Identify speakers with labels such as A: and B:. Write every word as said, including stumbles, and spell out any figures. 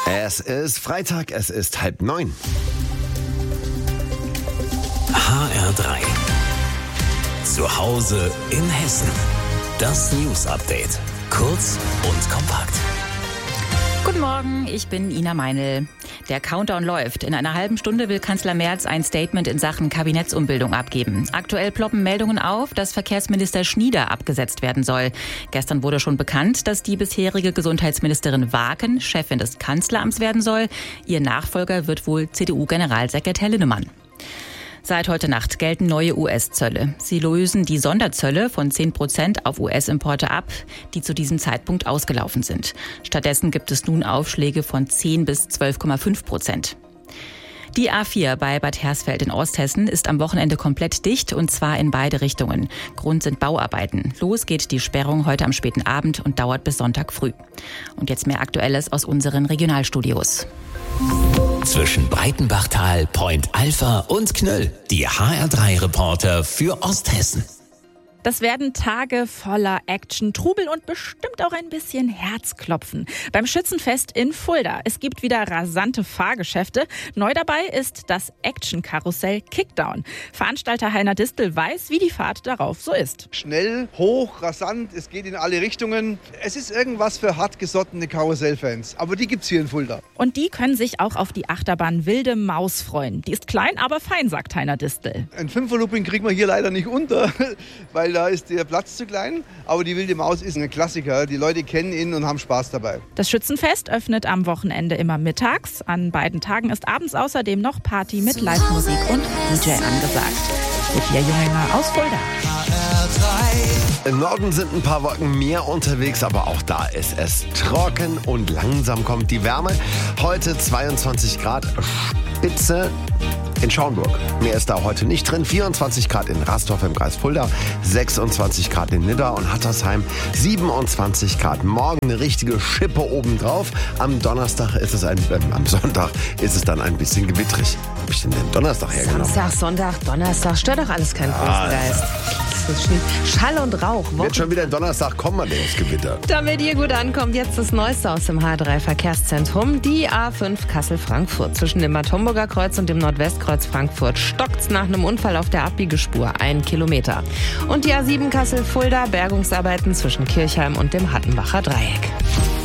A: Es ist Freitag, es ist halb neun.
B: H R drei. Zu Hause in Hessen. Das News Update. Kurz und kompakt.
C: Guten Morgen, ich bin Ina Meinl. Der Countdown läuft. In einer halben Stunde will Kanzler Merz ein Statement in Sachen Kabinettsumbildung abgeben. Aktuell ploppen Meldungen auf, dass Verkehrsminister Schnieder abgesetzt werden soll. Gestern wurde schon bekannt, dass die bisherige Gesundheitsministerin Waken Chefin des Kanzleramts werden soll. Ihr Nachfolger wird wohl C D U-Generalsekretär Linnemann. Seit heute Nacht gelten neue U S-Zölle. Sie lösen die Sonderzölle von zehn Prozent auf U S-Importe ab, die zu diesem Zeitpunkt ausgelaufen sind. Stattdessen gibt es nun Aufschläge von zehn bis zwölf Komma fünf Prozent. Die A vier bei Bad Hersfeld in Osthessen ist am Wochenende komplett dicht, und zwar in beide Richtungen. Grund sind Bauarbeiten. Los geht die Sperrung heute am späten Abend und dauert bis Sonntag früh. Und jetzt mehr Aktuelles aus unseren Regionalstudios.
B: Zwischen Breitenbachtal, Point Alpha und Knöll. Die H R drei Reporter für Osthessen.
D: Das werden Tage voller Action, Trubel und bestimmt auch ein bisschen Herzklopfen. Beim Schützenfest in Fulda. Es gibt wieder rasante Fahrgeschäfte. Neu dabei ist das Action-Karussell Kickdown. Veranstalter Heiner Distel weiß, wie die Fahrt darauf so ist.
E: Schnell, hoch, rasant, es geht in alle Richtungen. Es ist irgendwas für hartgesottene Karussellfans. Aber die gibt's hier in Fulda.
D: Und die können sich auch auf die Achterbahn Wilde Maus freuen. Die ist klein, aber fein, sagt Heiner Distel.
E: Ein Fünfer-Looping kriegen wir hier leider nicht unter, weil da ist der Platz zu klein. Aber die Wilde Maus ist ein Klassiker. Die Leute kennen ihn und haben Spaß dabei.
D: Das Schützenfest öffnet am Wochenende immer mittags. An beiden Tagen ist abends außerdem noch Party mit Live-Musik und D J angesagt. Sophia Junginger aus Fulda.
A: Im Norden sind ein paar Wolken mehr unterwegs, aber auch da ist es trocken und langsam kommt die Wärme. Heute zweiundzwanzig Grad, Spitze in Schaumburg. Mehr ist da heute nicht drin. vierundzwanzig Grad in Rastorf im Kreis Fulda, sechsundzwanzig Grad in Nidda und Hattersheim, siebenundzwanzig Grad. Morgen eine richtige Schippe obendrauf. Am Donnerstag ist es ein, äh, am Sonntag ist es dann ein bisschen gewittrig. Wo hab ich denn den Donnerstag hergenommen?
F: Samstag, Sonntag, Donnerstag, stört doch alles keinen Geist. Das ist schon Schall und Rauch.
A: Wird schon wieder Donnerstag kommen, mal das Gewitter.
F: Damit ihr gut ankommt, jetzt das Neueste aus dem H drei Verkehrszentrum. Die A fünf Kassel-Frankfurt. Zwischen dem Bad Homburger Kreuz und dem Nordwestkreuz Frankfurt stockt's nach einem Unfall auf der Abbiegespur. Ein Kilometer. Und die A sieben Kassel-Fulda. Bergungsarbeiten zwischen Kirchheim und dem Hattenbacher Dreieck.